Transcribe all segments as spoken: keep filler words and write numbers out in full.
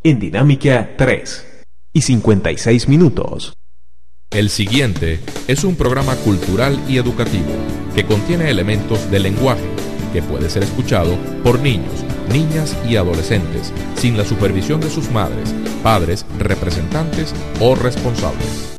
en Dinámica tres y cincuenta y seis minutos. El siguiente es un programa cultural y educativo que contiene elementos de lenguaje que puede ser escuchado por niños, niñas y adolescentes sin la supervisión de sus madres, padres, representantes o responsables.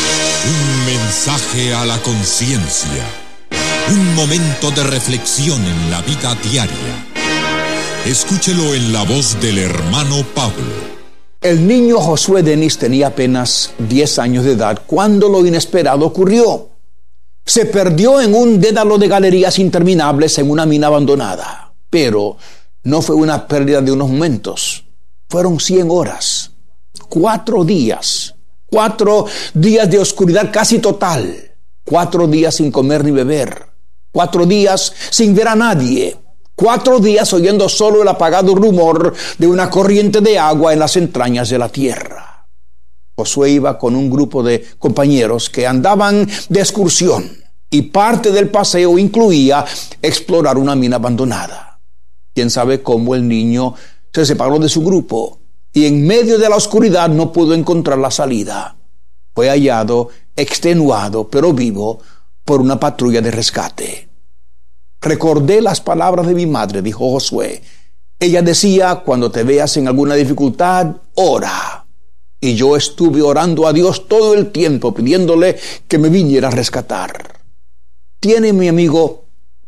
Un mensaje a la conciencia. Un momento de reflexión en la vida diaria. Escúchelo en la voz del hermano Pablo. El niño Josué Denis tenía apenas diez años de edad cuando lo inesperado ocurrió. Se perdió en un dédalo de galerías interminables en una mina abandonada. Pero no fue una pérdida de unos momentos. Fueron cien horas. Cuatro días. Cuatro días de oscuridad casi total. Cuatro días sin comer ni beber. Cuatro días sin ver a nadie. Cuatro días oyendo solo el apagado rumor de una corriente de agua en las entrañas de la tierra. Josué iba con un grupo de compañeros que andaban de excursión y parte del paseo incluía explorar una mina abandonada. Quién sabe cómo el niño se separó de su grupo y en medio de la oscuridad no pudo encontrar la salida. Fue hallado, extenuado pero vivo, por una patrulla de rescate. Recordé las palabras de mi madre, dijo Josué. Ella decía, cuando te veas en alguna dificultad, ora. Y yo estuve orando a Dios todo el tiempo, pidiéndole que me viniera a rescatar. ¿Tiene, mi amigo,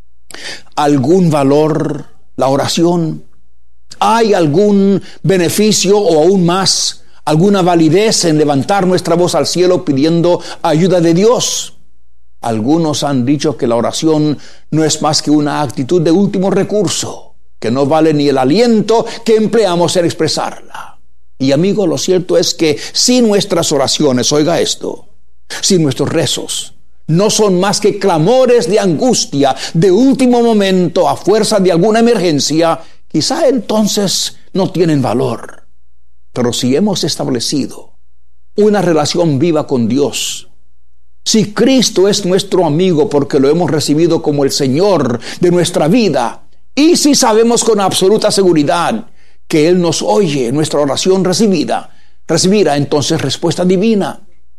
algún valor la oración? ¿Hay algún beneficio o aún más, alguna validez en levantar nuestra voz al cielo pidiendo ayuda de Dios? Algunos han dicho que la oración no es más que una actitud de último recurso, que no vale ni el aliento que empleamos en expresarla. Y amigo, lo cierto es que si nuestras oraciones, oiga esto, si nuestros rezos no son más que clamores de angustia de último momento a fuerza de alguna emergencia, quizá entonces no tienen valor. Pero si hemos establecido una relación viva con Dios, si Cristo es nuestro amigo porque lo hemos recibido como el Señor de nuestra vida, y si sabemos con absoluta seguridad que Él nos oye nuestra oración recibida, recibirá entonces respuesta divina.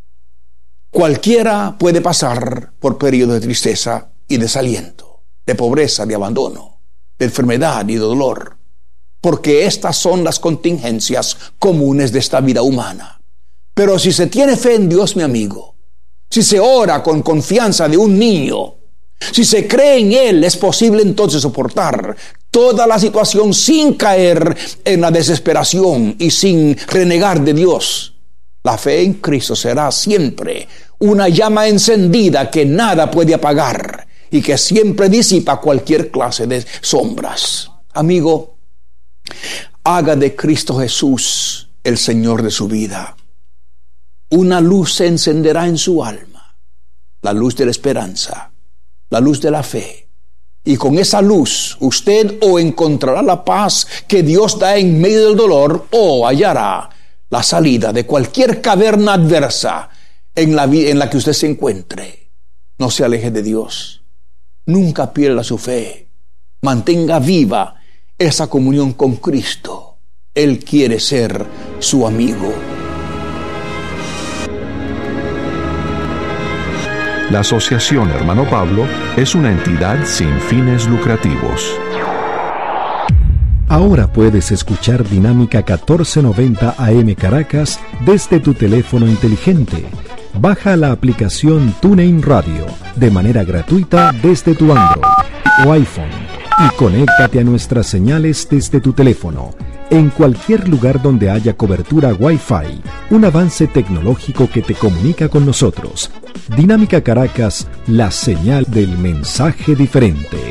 Cualquiera puede pasar por periodos de tristeza y desaliento, de pobreza, de abandono, de enfermedad y de dolor, porque estas son las contingencias comunes de esta vida humana. Pero si se tiene fe en Dios, mi amigo, si se ora con confianza de un niño, si se cree en Él, es posible entonces soportar toda la situación sin caer en la desesperación y sin renegar de Dios. La fe en Cristo será siempre una llama encendida que nada puede apagar y que siempre disipa cualquier clase de sombras. Amigo, haga de Cristo Jesús el Señor de su vida. Una luz se encenderá en su alma, la luz de la esperanza, la luz de la fe. Y con esa luz usted o encontrará la paz que Dios da en medio del dolor, o hallará la salida de cualquier caverna adversa en la, en la que usted se encuentre. No se aleje de Dios. Nunca pierda su fe. Mantenga viva esa comunión con Cristo. Él quiere ser su amigo. La Asociación Hermano Pablo es una entidad sin fines lucrativos. Ahora puedes escuchar Dinámica catorce noventa A M Caracas desde tu teléfono inteligente. Baja la aplicación TuneIn Radio de manera gratuita desde tu Android o iPhone y conéctate a nuestras señales desde tu teléfono en cualquier lugar donde haya cobertura Wi-Fi, un avance tecnológico que te comunica con nosotros. Dinámica Caracas, la señal del mensaje diferente.